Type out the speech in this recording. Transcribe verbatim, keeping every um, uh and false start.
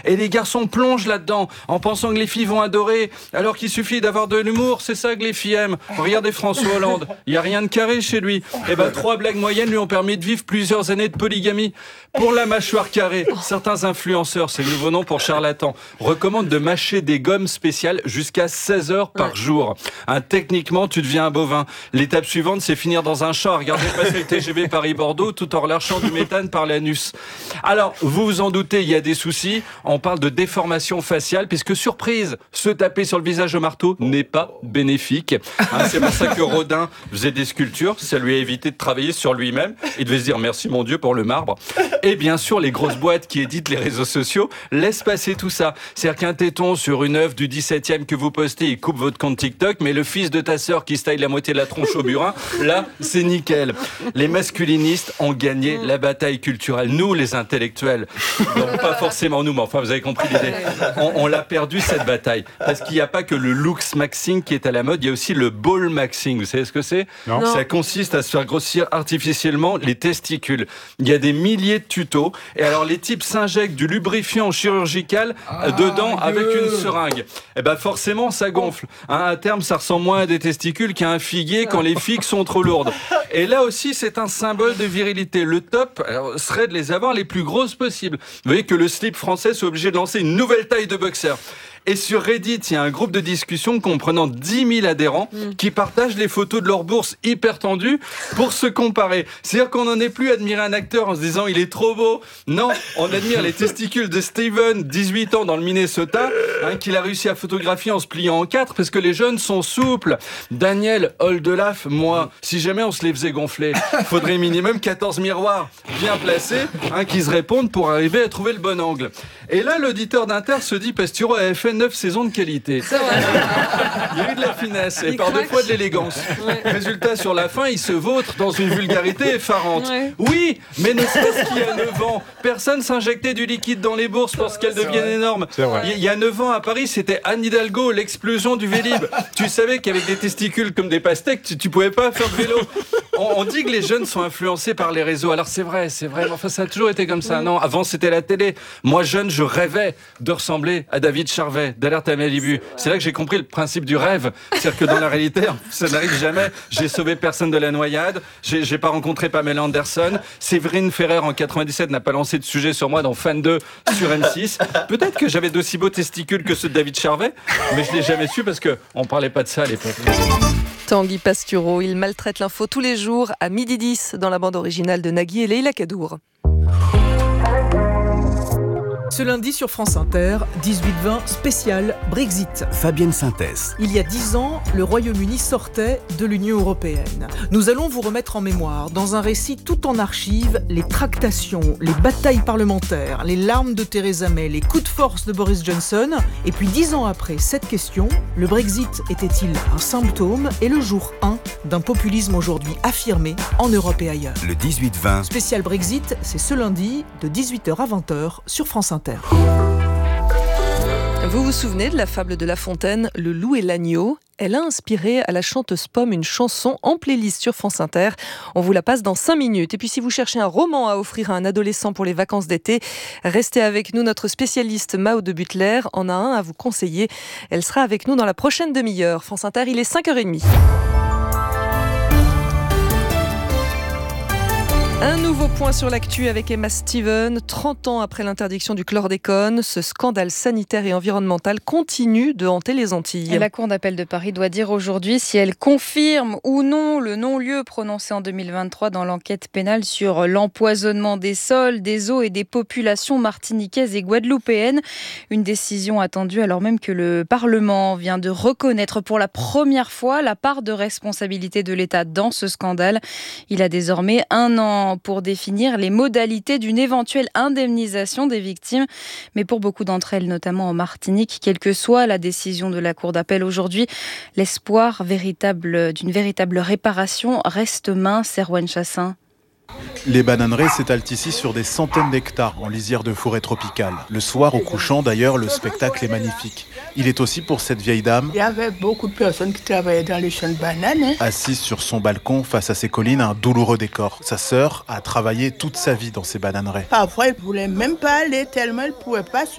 Et les garçons plongent là-dedans en pensant que les filles vont adorer, alors qu'il suffit d'avoir de l'humour, c'est ça que les filles aiment. Regardez François Hollande, il n'y a rien de carré chez lui. Et ben trois blagues moyennes lui ont permis de vivre plusieurs années de polygamie. Pour la mâchoire carrée, certains influenceurs, c'est le nouveau nom pour charlatans, recommandent de mâcher des gommes spéciales jusqu'à seize heures par jour. Hein, techniquement, tu deviens un bovin. L'étape suivante, c'est finir dans un champ, regarder passer le T G V Paris-Bordeaux tout en relâchant du méthane par l'anus. Alors, vous vous en doutez, il y a des soucis. On parle de déformation faciale, puisque surprise, se taper sur le visage au marteau n'est pas bénéfique. Hein, c'est pour ça que Rodin faisait des sculptures, ça lui a évité de travailler sur lui-même. Il devait se dire merci mon Dieu pour le marbre. Et bien sûr, les grosses boîtes qui éditent les réseaux sociaux laissent passer tout ça. C'est-à-dire qu'un téton sur une œuvre du dix-septième que vous postez, il coupe votre compte TikTok, mais le fils de ta sœur qui se taille la moitié de la tronche au burin, là, c'est nickel. Les masculinistes ont gagné la bataille culturelle. Nous, les intellectuels, non, pas forcément nous, mais enfin, vous avez compris l'idée. On, on l'a perdu, cette bataille. Parce qu'il n'y a pas que le looks maxing qui est à la mode, il y a aussi le ball maxing. Vous savez ce que c'est ? Non. Ça consiste à se faire grossir artificiellement les testicules. Il y a des milliers de tutos. Et alors, les types s'injectent du lubrifiant chirurgical ah, dedans Dieu. Avec une seringue. Et ben forcément, ça gonfle. Hein, à terme, ça ressemble moins à des testicules qu'à un figuier quand les figues sont trop lourdes. Et là aussi, c'est un symbole de virilité. Le top alors, serait de les avoir les plus grosses possibles. Vous voyez que le slip français soit obligé de lancer une nouvelle taille de boxer. Et sur Reddit, il y a un groupe de discussion comprenant dix mille adhérents mmh. qui partagent les photos de leur bourse hyper tendues pour se comparer. C'est-à-dire qu'on n'en est plus à admirer un acteur en se disant il est trop beau. Non, on admire les testicules de Steven, dix-huit ans dans le Minnesota, hein, qu'il a réussi à photographier en se pliant en quatre parce que les jeunes sont souples. Daniel Oldelaf, moi, si jamais on se les faisait gonfler, il faudrait minimum quatorze miroirs bien placés hein, qui se répondent pour arriver à trouver le bon angle. Et là, l'auditeur d'Inter se dit Pasturo avait fait neuf saisons de qualité. C'est vrai. Il y a eu de la finesse et par deux fois de l'élégance. Ouais. Résultat, sur la fin, il se vautre dans une vulgarité effarante. Ouais. Oui, mais ne serait-ce qu'il y a neuf ans, personne s'injectait du liquide dans les bourses pour qu'elles deviennent énormes. Il y a neuf ans, à Paris, c'était Anne Hidalgo, l'explosion du Vélib. Tu savais qu'avec des testicules comme des pastèques, tu, tu pouvais pas faire de vélo. On, on dit que les jeunes sont influencés par les réseaux. Alors c'est vrai, c'est vrai. Enfin, ça a toujours été comme ça. Ouais. Non, avant, c'était la télé. Moi, jeune, je rêvais de ressembler à David Charvet d'Alerte à Malibu. C'est là que j'ai compris le principe du rêve. C'est-à-dire que dans la réalité, ça n'arrive jamais. J'ai sauvé personne de la noyade. J'ai, j'ai pas rencontré Pamela Anderson. Séverine Ferrer en quatre-vingt-dix-sept n'a pas lancé de sujet sur moi dans Fan deux sur M six. Peut-être que j'avais d'aussi beaux testicules que ceux de David Charvet, mais je l'ai jamais su parce que on parlait pas de ça à l'époque. Tanguy Pastureau, il maltraite l'info tous les jours à midi dix dans la bande originale de Nagui et Leïla Kadour. Ce lundi sur France Inter, dix-huit vingt spécial Brexit. Fabienne Synthèse. Il y a dix ans, le Royaume-Uni sortait de l'Union européenne. Nous allons vous remettre en mémoire, dans un récit tout en archives, les tractations, les batailles parlementaires, les larmes de Theresa May, les coups de force de Boris Johnson. Et puis dix ans après cette question, le Brexit était-il un symptôme et le jour un d'un populisme aujourd'hui affirmé en Europe et ailleurs. Le dix-huit vingt. Spécial Brexit, c'est ce lundi de dix-huit heures à vingt heures sur France Inter. Vous vous souvenez de la fable de La Fontaine, Le loup et l'agneau ? Elle a inspiré à la chanteuse Pomme une chanson en playlist sur France Inter. On vous la passe dans cinq minutes. Et puis si vous cherchez un roman à offrir à un adolescent pour les vacances d'été, restez avec nous. Notre spécialiste Mao de Butler en a un à vous conseiller. Elle sera avec nous dans la prochaine demi-heure. France Inter, il est cinq heures trente. Un nouveau point sur l'actu avec Emma Steven. trente ans après l'interdiction du chlordécone, ce scandale sanitaire et environnemental continue de hanter les Antilles. Et la Cour d'appel de Paris doit dire aujourd'hui si elle confirme ou non le non-lieu prononcé en deux mille vingt-trois dans l'enquête pénale sur l'empoisonnement des sols, des eaux et des populations martiniquaises et guadeloupéennes. Une décision attendue alors même que le Parlement vient de reconnaître pour la première fois la part de responsabilité de l'État dans ce scandale. Il a désormais un an pour définir les modalités d'une éventuelle indemnisation des victimes. Mais pour beaucoup d'entre elles, notamment en Martinique, quelle que soit la décision de la Cour d'appel aujourd'hui, l'espoir véritable, d'une véritable réparation reste mince. Erwan Chassin. Les bananeraies s'étalent ici sur des centaines d'hectares en lisière de forêt tropicale. Le soir, au couchant, d'ailleurs, le spectacle est magnifique. Il est aussi pour cette vieille dame. Il y avait beaucoup de personnes qui travaillaient dans les champs de bananes. Hein. Assise sur son balcon, face à ses collines, un douloureux décor. Sa sœur a travaillé toute sa vie dans ces bananeraies. Parfois, elle ne voulait même pas aller tellement elle ne pouvait pas